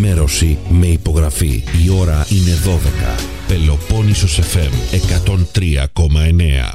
ενημέρωση με υπογραφή. Η ώρα είναι 12. Πελοπόννησος FM 103,9.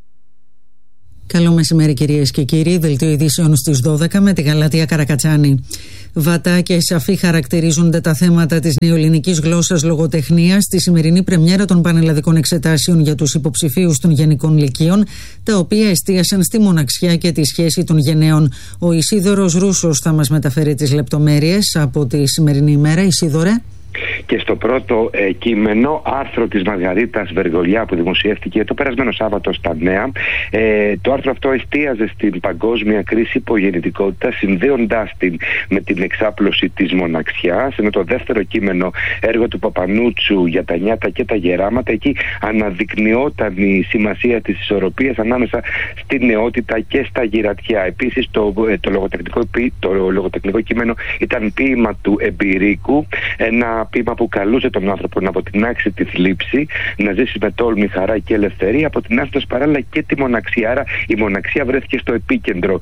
Καλό μεσημέρι κυρίες και κύριοι, δελτίο ειδήσεων στις 12 με τη Γαλάτια Καρακατσάνη. Βατά και σαφή χαρακτηρίζονται τα θέματα της νεοελληνικής γλώσσας λογοτεχνίας στη σημερινή πρεμιέρα των πανελλαδικών εξετάσεων για τους υποψηφίους των γενικών λυκείων, τα οποία εστίασαν στη μοναξιά και τη σχέση των γενναίων. Ο Ισίδωρος Ρούσος θα μας μεταφέρει τις λεπτομέρειες από τη σημερινή ημέρα. Ισίδωρε. Και στο πρώτο κείμενο, άρθρο της Μαργαρίτας Βεργολιά που δημοσιεύτηκε το περασμένο Σάββατο στα Νέα, το άρθρο αυτό εστίαζε στην παγκόσμια κρίση υπογεννητικότητας, συνδέοντάς την με την εξάπλωση της μοναξιάς. Ενώ το δεύτερο κείμενο, έργο του Παπανούτσου για τα νιάτα και τα γεράματα, εκεί αναδεικνυόταν η σημασία της ισορροπίας ανάμεσα στη νεότητα και στα γυρατιά. Επίσης το λογοτεχνικό κείμενο ήταν ποίημα του Εμπειρίκου, ένα ποίημα που καλούσε τον άνθρωπο να αποτινάξει τη θλίψη, να ζήσει με τόλμη, χαρά και ελευθερία, αποτινάζοντας παράλληλα και τη μοναξιά. Άρα η μοναξιά βρέθηκε στο επίκεντρο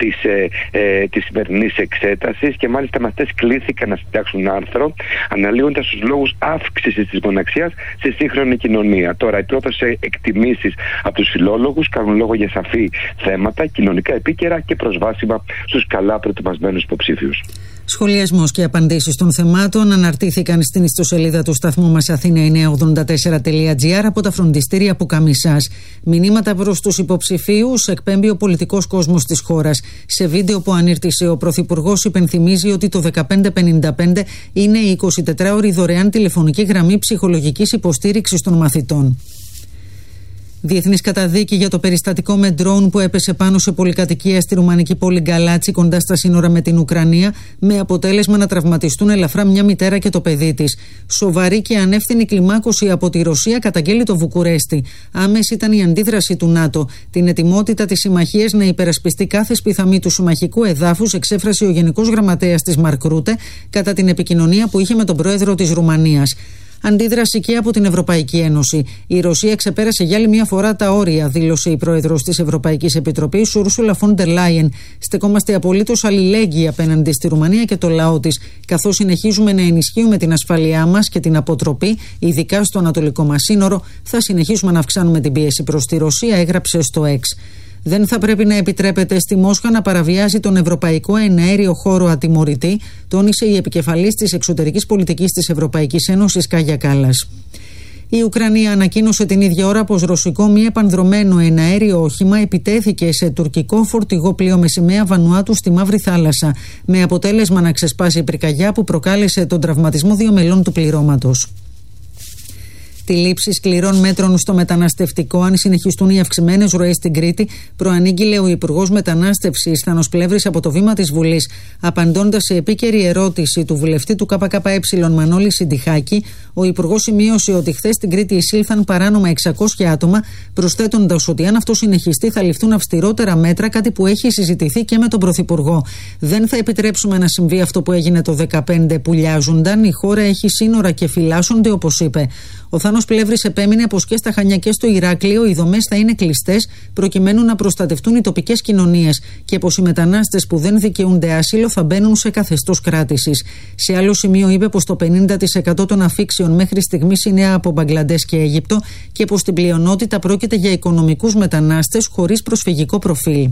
της σημερινής εξέτασης και μάλιστα μαθητές κλήθηκαν να συντάξουν άρθρο αναλύοντας τους λόγους αύξησης της μοναξιάς στη σύγχρονη κοινωνία. Τώρα, οι πρώτες εκτιμήσεις από τους φιλόλογους κάνουν λόγο για σαφή θέματα, κοινωνικά επίκαιρα και προσβάσιμα στους καλά προετοιμασμένους υποψήφιους. Σχολιασμός και απαντήσεις των θεμάτων αναρτήθηκαν στην ιστοσελίδα του σταθμού μας athena984.gr από τα φροντιστήρια Πουκαμισάς. Μηνύματα προς τους υποψηφίους εκπέμπει ο πολιτικός κόσμος της χώρας. Σε βίντεο που ανήρτησε ο Πρωθυπουργός υπενθυμίζει ότι το 1555 είναι η 24ωρη δωρεάν τηλεφωνική γραμμή ψυχολογικής υποστήριξης των μαθητών. Διεθνής καταδίκη για το περιστατικό με ντρόουν που έπεσε πάνω σε πολυκατοικία στη ρουμανική πόλη Γκαλάτσι κοντά στα σύνορα με την Ουκρανία, με αποτέλεσμα να τραυματιστούν ελαφρά μια μητέρα και το παιδί της. Σοβαρή και ανεύθυνη κλιμάκωση από τη Ρωσία καταγγέλει το Βουκουρέστι. Άμεση ήταν η αντίδραση του ΝΑΤΟ. Την ετοιμότητα της συμμαχίας να υπερασπιστεί κάθε σπιθαμή του συμμαχικού εδάφους εξέφρασε ο Γενικός Γραμματέας της Μαρκ Ρούτε κατά την επικοινωνία που είχε με τον πρόεδρο της Ρουμανίας. Αντίδραση και από την Ευρωπαϊκή Ένωση. Η Ρωσία ξεπέρασε για άλλη μια φορά τα όρια, δήλωσε η πρόεδρος της Ευρωπαϊκής Επιτροπής, Ούρσουλα φον ντερ Λάιεν. Στεκόμαστε απολύτως αλληλέγγυοι απέναντι στη Ρουμανία και το λαό της, καθώς συνεχίζουμε να ενισχύουμε την ασφάλειά μας και την αποτροπή, ειδικά στο ανατολικό μας σύνορο. Θα συνεχίσουμε να αυξάνουμε την πίεση προς τη Ρωσία, έγραψε στο X. Δεν θα πρέπει να επιτρέπεται στη Μόσχα να παραβιάζει τον ευρωπαϊκό εναέριο χώρο ατιμωρητή, τόνισε η επικεφαλής της εξωτερικής πολιτικής της Ευρωπαϊκής Ένωσης, Κάγια Κάλλας. Η Ουκρανία ανακοίνωσε την ίδια ώρα πως ρωσικό μη επανδρωμένο εναέριο όχημα επιτέθηκε σε τουρκικό φορτηγό πλοίο με σημαία Βανουάτου στη Μαύρη Θάλασσα, με αποτέλεσμα να ξεσπάσει η πυρκαγιά που προκάλεσε τον τραυματισμό 2 μελών του πληρώματος. Τη λήψη σκληρών μέτρων στο μεταναστευτικό, αν συνεχιστούν οι αυξημένες ροές στην Κρήτη, προανήγγειλε ο Υπουργός Μετανάστευσης Θάνος Πλεύρης από το βήμα της Βουλής. Απαντώντας σε επίκαιρη ερώτηση του βουλευτή του ΚΚΕ Μανώλη Συντιχάκη, ο Υπουργός σημείωσε ότι χθες στην Κρήτη εισήλθαν παράνομα 600 άτομα, προσθέτοντας ότι αν αυτό συνεχιστεί θα ληφθούν αυστηρότερα μέτρα, κάτι που έχει συζητηθεί και με τον Πρωθυπουργό. Δεν θα επιτρέψουμε να συμβεί αυτό που έγινε το 2015 που λιάζονταν. Η χώρα έχει σύνορα και φυλάσσονται, όπως είπε. Ο Θάνος Πλεύρης επέμεινε πως και στα Χανιά και στο Ηράκλειο οι δομές θα είναι κλειστές προκειμένου να προστατευτούν οι τοπικές κοινωνίες και πως οι μετανάστες που δεν δικαιούνται άσυλο θα μπαίνουν σε καθεστώς κράτησης. Σε άλλο σημείο είπε πως το 50% των αφήξεων μέχρι στιγμής είναι από Μπαγκλαντές και Αίγυπτο και πως στην πλειονότητα πρόκειται για οικονομικούς μετανάστες χωρίς προσφυγικό προφίλ.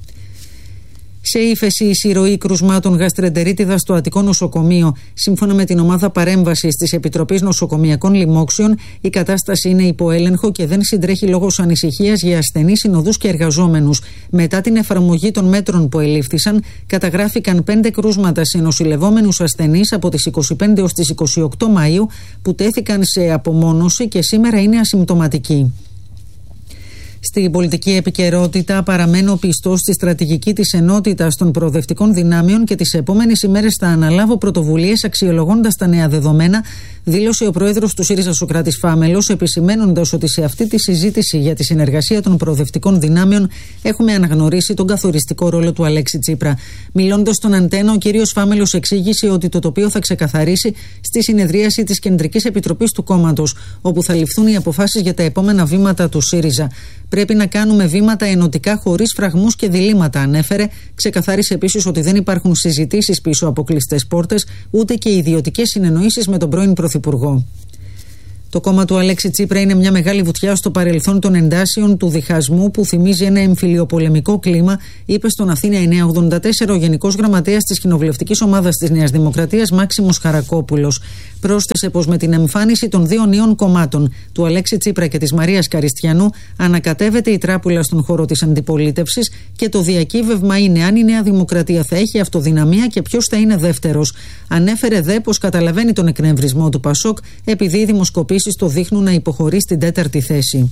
Σε ύφεση η συρροή κρουσμάτων γαστρεντερίτιδα στο Αττικό νοσοκομείο. Σύμφωνα με την ομάδα παρέμβασης της Επιτροπής Νοσοκομειακών Λοιμόξεων, η κατάσταση είναι υπό έλεγχο και δεν συντρέχει λόγος ανησυχίας για ασθενείς, συνοδούς και εργαζόμενους. Μετά την εφαρμογή των μέτρων που ελήφθησαν, καταγράφηκαν 5 κρούσματα σε νοσηλευόμενους ασθενείς από τις 25 έως τις 28 Μαΐου, που τέθηκαν σε απομόνωση και σήμερα είναι ασυμπτωματικοί. Στην πολιτική επικαιρότητα παραμένω πιστός στη στρατηγική της ενότητας των προοδευτικών δυνάμεων και τις επόμενες ημέρες θα αναλάβω πρωτοβουλίες αξιολογώντας τα νέα δεδομένα, δήλωσε ο πρόεδρος του ΣΥΡΙΖΑ Σωκράτης Φάμελος, επισημαίνοντας ότι σε αυτή τη συζήτηση για τη συνεργασία των προοδευτικών δυνάμεων έχουμε αναγνωρίσει τον καθοριστικό ρόλο του Αλέξη Τσίπρα. Μιλώντας στον Αντένα, ο κύριος Φάμελος εξήγησε ότι το τοπίο θα ξεκαθαρίσει στη συνεδρίαση της Κεντρικής Επιτροπής του κόμματος, όπου θα ληφθούν οι αποφάσεις για τα επόμενα βήματα του ΣΥΡΙΖΑ. Πρέπει να κάνουμε βήματα ενωτικά χωρίς φραγμούς και διλήμματα, ανέφερε. Ξεκαθάρισε επίσης ότι δεν υπάρχουν συζητήσεις πίσω από κλειστές πόρτες, ούτε και ιδιωτικές συνεννοήσεις με τον πρώην Πρωθυπουργό. Το κόμμα του Αλέξη Τσίπρα είναι μια μεγάλη βουτιά στο παρελθόν των εντάσεων, του διχασμού που θυμίζει ένα εμφυλιοπολεμικό κλίμα, είπε στον Αθήνα 984 ο Γενικός Γραμματέας της Κοινοβουλευτικής Ομάδας της Νέας Δημοκρατίας, Μάξιμος Χαρακόπουλος. Πρόσθεσε πως με την εμφάνιση των δύο νέων κομμάτων, του Αλέξη Τσίπρα και της Μαρίας Καριστιανού, ανακατεύεται η τράπουλα στον χώρο της αντιπολίτευσης και το διακύβευμα είναι αν η Νέα Δημοκρατία θα έχει αυτοδυναμία και ποιος θα είναι δεύτερος. Ανέφερε δε πως καταλαβαίνει τον εκνευρισμό του Πασόκ, επειδή οι δημοσκοπήσεις το δείχνουν να υποχωρεί στην τέταρτη θέση.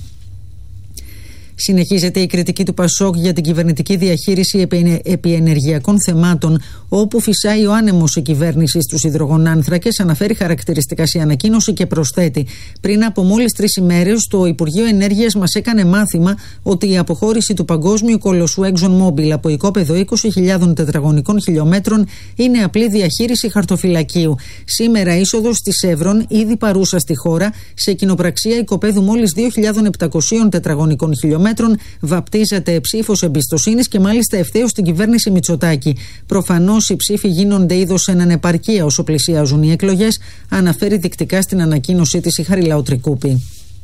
Συνεχίζεται η κριτική του Πασόκ για την κυβερνητική διαχείριση επί ενεργειακών θεμάτων, όπου φυσάει ο άνεμος η κυβέρνηση στους υδρογονάνθρακες, αναφέρει χαρακτηριστικά σε ανακοίνωση και προσθέτει: πριν από μόλις 3 ημέρες, το Υπουργείο Ενέργειας μας έκανε μάθημα ότι η αποχώρηση του παγκόσμιου κολοσσού ExxonMobil από οικόπεδο 20.000 τετραγωνικών χιλιόμετρων είναι απλή διαχείριση χαρτοφυλακίου. Σήμερα είσοδος της Εύρον, ήδη παρούσα στη χώρα, σε κοινοπραξία οικοπέδου μόλις 2.700 τετραγωνικών χιλιόμετρων, βαπτίζεται ψήφος εμπιστοσύνης και μάλιστα ευθέως στην κυβέρνηση Μητσοτάκη. Προφανώς οι ψήφοι γίνονται είδος έναν επαρκεία όσο πλησιάζουν οι εκλογές, αναφέρει δεικτικά στην ανακοίνωσή της η Χαριλάου Τρικούπη.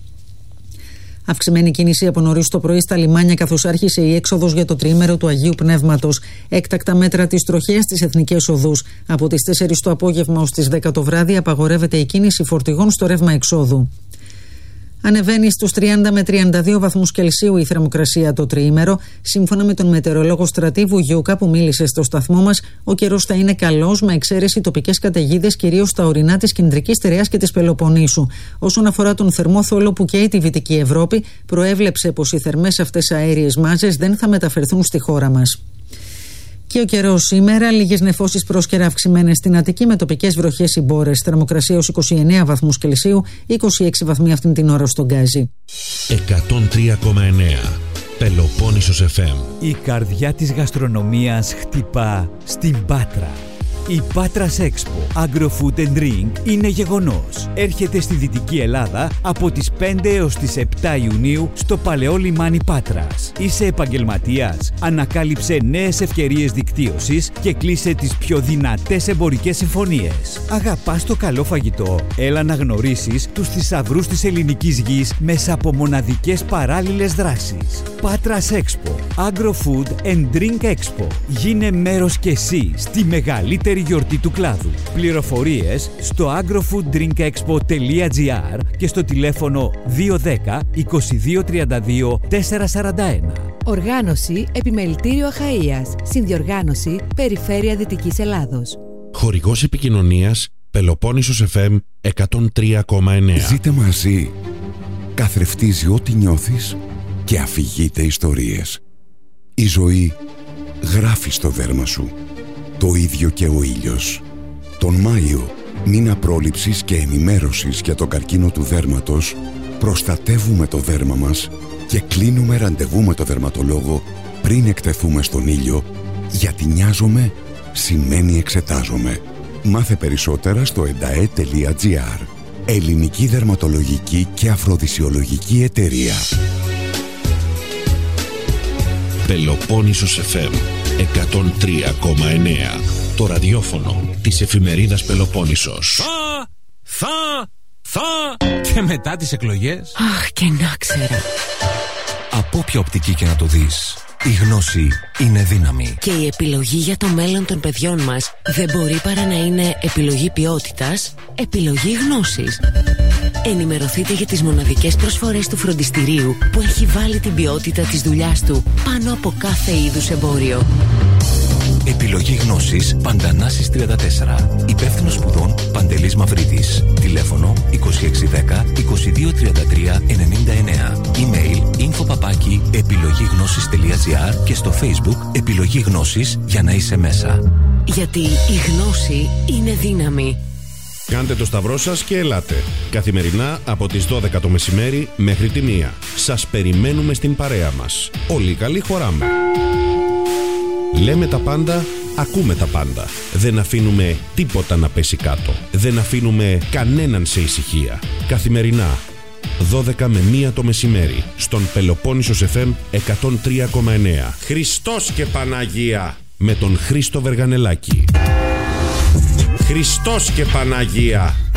Αυξημένη κίνηση από νωρίς το πρωί στα λιμάνια, καθώς άρχισε η έξοδος για το τριήμερο του Αγίου Πνεύματος. Έκτακτα μέτρα της τροχέας στις εθνικές οδούς. Από τις 4 το απόγευμα ως τις 10 το βράδυ απαγορεύεται η κίνηση φορτηγών στο ρεύμα εξόδου. Ανεβαίνει στους 30 με 32 βαθμούς Κελσίου η θερμοκρασία το τριήμερο. Σύμφωνα με τον μετεωρολόγο Στρατήβου Γιούκα που μίλησε στο σταθμό μας, ο καιρός θα είναι καλός με εξαίρεση τοπικές καταιγίδες, κυρίως στα ορεινά της Κεντρικής Στερεάς και της Πελοποννήσου. Όσον αφορά τον θερμό θόλο που καίει τη Δυτική Ευρώπη, προέβλεψε πως οι θερμές αυτές αέριες μάζες δεν θα μεταφερθούν στη χώρα μας. Και ο καιρός σήμερα, λίγες νεφώσεις πρόσκαιρα αυξημένες στην Αττική με τοπικές βροχές ή μπόρες. Θερμοκρασία ως 29 βαθμούς Κελσίου, 26 βαθμοί αυτήν την ώρα στον Γκάζι. 103,9 Πελοπόννησος FM. Η καρδιά της γαστρονομίας χτυπά στην Πάτρα. Η Patras Expo Agro-Food and Drink είναι γεγονός. Έρχεται στη Δυτική Ελλάδα από τις 5 έως τις 7 Ιουνίου στο Παλαιό Λιμάνι Πάτρας. Είσαι επαγγελματίας? Ανακάλυψε νέες ευκαιρίες δικτύωσης και κλείσε τις πιο δυνατές εμπορικές συμφωνίες. Αγαπάς το καλό φαγητό? Έλα να γνωρίσεις τους θησαυρούς της ελληνικής γης μέσα από μοναδικές παράλληλες δράσεις. Patras Expo Agro-Food and Drink Expo. Γίνε μέρος κι εσύ στη μεγαλύτερη γιορτή του κλάδου. Πληροφορίες στο agrofooddrinkexpo.gr και στο τηλέφωνο 210 22 32 441. Οργάνωση Επιμελητήριο Αχαΐας. Συνδιοργάνωση Περιφέρεια Δυτικής Ελλάδος. Χορηγός επικοινωνίας Πελοπόννησος FM 103,9. Ζείτε μαζί. Καθρεφτίζει ό,τι νιώθεις και αφηγείται ιστορίες. Η ζωή γράφει στο δέρμα σου. Το ίδιο και ο ήλιος. Τον Μάιο, μήνα πρόληψης και ενημέρωσης για τον καρκίνο του δέρματος, προστατεύουμε το δέρμα μας και κλείνουμε ραντεβού με το δερματολόγο πριν εκτεθούμε στον ήλιο, γιατί νοιάζομαι σημαίνει εξετάζομαι. Μάθε περισσότερα στο endae.gr. Ελληνική Δερματολογική και Αφροδισιολογική Εταιρεία. Πελοπόννησος FM 103,9. Το ραδιόφωνο της εφημερίδας Πελοπόννησος. Θα και μετά τις εκλογές. Αχ, και να ξέρα. Από όποια οπτική και να το δεις, η γνώση είναι δύναμη. Και η επιλογή για το μέλλον των παιδιών μας δεν μπορεί παρά να είναι επιλογή ποιότητας, επιλογή γνώσης. Ενημερωθείτε για τις μοναδικές προσφορές του φροντιστηρίου που έχει βάλει την ποιότητα της δουλειάς του πάνω από κάθε είδους εμπόριο. Επιλογή γνώσης Παντανάσης 34. Υπεύθυνος σπουδών Παντελής Μαυρίδης. Τηλέφωνο 2610 2233 99. Email info@επιλογήγνωσης.gr και στο Facebook Επιλογή Γνώσης για να είσαι μέσα. Γιατί η γνώση είναι δύναμη. Κάντε το σταυρό σας και ελάτε. Καθημερινά από τις 12 το μεσημέρι μέχρι τη 1. Σας περιμένουμε στην παρέα μας. Όλοι καλοί χωράμε. Λέμε τα πάντα, ακούμε τα πάντα. Δεν αφήνουμε τίποτα να πέσει κάτω. Δεν αφήνουμε κανέναν σε ησυχία. Καθημερινά 12 με 1 το μεσημέρι, στον Πελοπόννησος FM 103,9. Χριστός και Παναγία, με τον Χρήστο Βεργανελάκη. Χριστός και Παναγία.